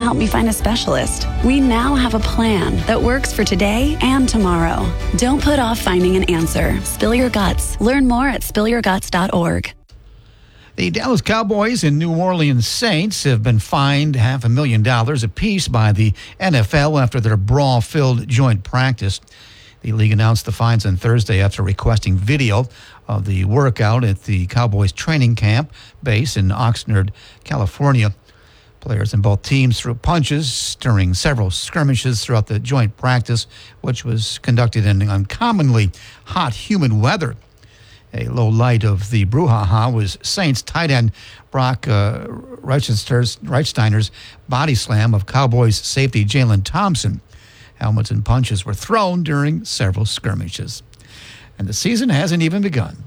help me find a specialist. We now have a plan that works for today and tomorrow. Don't put off finding an answer. Spill your guts. Learn more at spillyourguts.org. The Dallas Cowboys and New Orleans Saints have been fined $500,000 apiece by the NFL after their brawl-filled joint practice. The league announced the fines on Thursday after requesting video of the workout at the Cowboys training camp base in Oxnard, California. Players in both teams threw punches during several skirmishes throughout the joint practice, which was conducted in uncommonly hot, humid weather. A low light of the brouhaha was Saints tight end Brock Reichsteiner's body slam of Cowboys safety Jalen Thompson. Helmets and punches were thrown during several skirmishes. And the season hasn't even begun.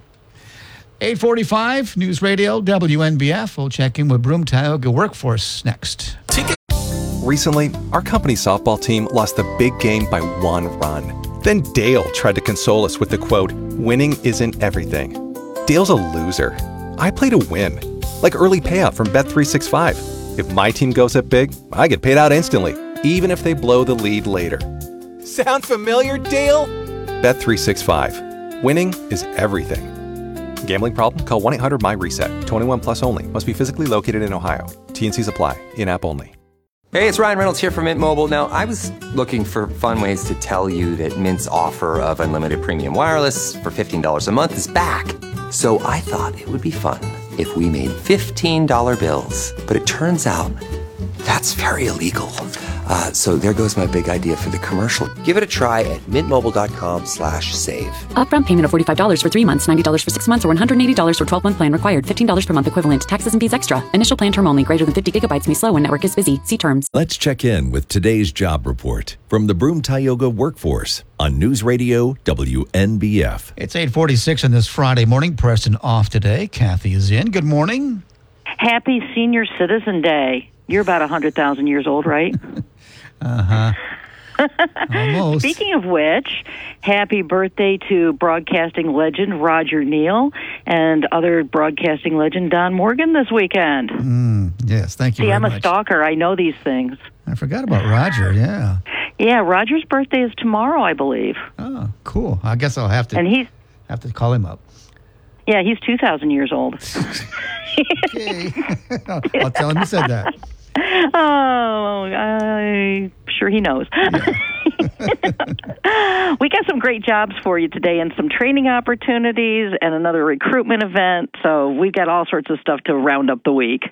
8:45, News Radio, WNBF. We'll check in with Broome Tioga Workforce next. Recently, our company softball team lost the big game by 1 run. Then Dale tried to console us with the quote, "Winning isn't everything." Dale's a loser. I play to win. Like early payout from Bet365. If my team goes up big, I get paid out instantly, even if they blow the lead later. Sound familiar, Dale? Bet365. Winning is everything. Gambling problem? Call 1-800-MY-RESET. 21 plus only. Must be physically located in Ohio. T&Cs apply. In-app only. Hey, it's Ryan Reynolds here from Mint Mobile. Now, I was looking for fun ways to tell you that Mint's offer of unlimited premium wireless for $15 a month is back. So I thought it would be fun if we made $15 bills. But it turns out that's very illegal. So there goes my big idea for the commercial. Give it a try at mintmobile.com/save. Upfront payment of $45 for 3 months, $90 for 6 months, or $180 for 12-month plan required. $15 per month equivalent. Taxes and fees extra. Initial plan term only. Greater than 50 gigabytes may slow when network is busy. See terms. Let's check in with today's job report from the Broome Tioga Workforce on News Radio WNBF. It's 8:46 on this Friday morning. Preston off today. Kathy is in. Good morning. Happy Senior Citizen Day. You're about 100,000 years old, right? Uh-huh. Almost. Speaking of which, happy birthday to broadcasting legend Roger Neal and other broadcasting legend Don Morgan this weekend. Yes, thank you very I'm much. a stalker. I know these things. I forgot about Roger, yeah. Yeah, Roger's birthday is tomorrow, I believe. Oh, cool. I guess I'll have to call him up. Yeah, he's 2,000 years old. Okay. I'll tell him you said that. Oh, I'm sure he knows. Yeah. We got some great jobs for you today and some training opportunities and another recruitment event. So we've got all sorts of stuff to round up the week.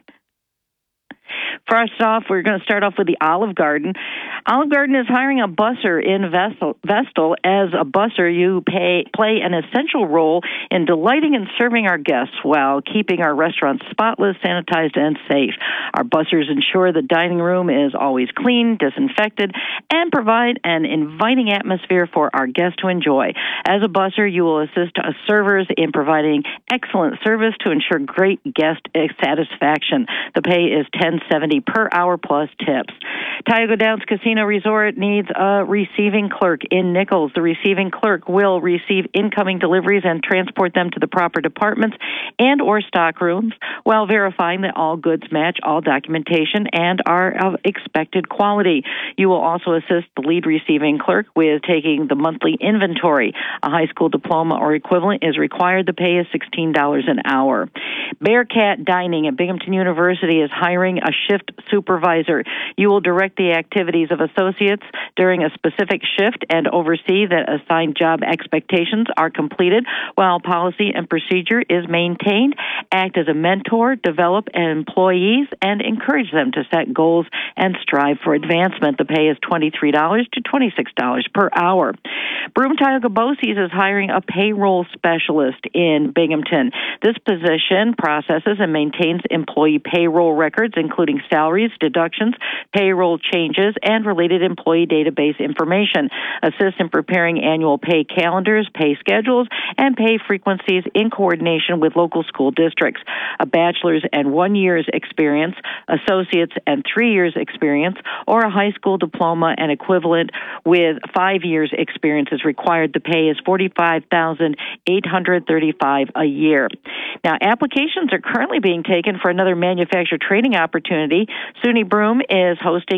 First off, we're going to start off with the Olive Garden. Olive Garden is hiring a busser in Vestal. As a busser, you play an essential role in delighting and serving our guests while keeping our restaurants spotless, sanitized, and safe. Our bussers ensure the dining room is always clean, disinfected, and provide an inviting atmosphere for our guests to enjoy. As a busser, you will assist servers in providing excellent service to ensure great guest satisfaction. The pay is $10.70 per hour plus tips. Tioga Downs Casino Resort needs a receiving clerk in Nichols. The receiving clerk will receive incoming deliveries and transport them to the proper departments and or stock rooms while verifying that all goods match all documentation and are of expected quality. You will also assist the lead receiving clerk with taking the monthly inventory. A high school diploma or equivalent is required. The pay is $16 an hour. Bearcat Dining at Binghamton University is hiring a shift supervisor. You will direct the activities of associates during a specific shift and oversee that assigned job expectations are completed while policy and procedure is maintained. Act as a mentor, develop employees, and encourage them to set goals and strive for advancement. The pay is $23 to $26 per hour. Broome Tioga BOCES is hiring a payroll specialist in Binghamton. This position processes and maintains employee payroll records, including salaries, deductions, payroll changes, and related employee database information. Assists in preparing annual pay calendars, pay schedules, and pay frequencies in coordination with local school districts. A bachelor's and 1 year's experience, associate's and 3 years experience, or a high school diploma and equivalent with 5 years experience is required. The pay is $45,835 a year. Now, applications are currently being taken for another manufacturer training opportunity. SUNY Broome is hosting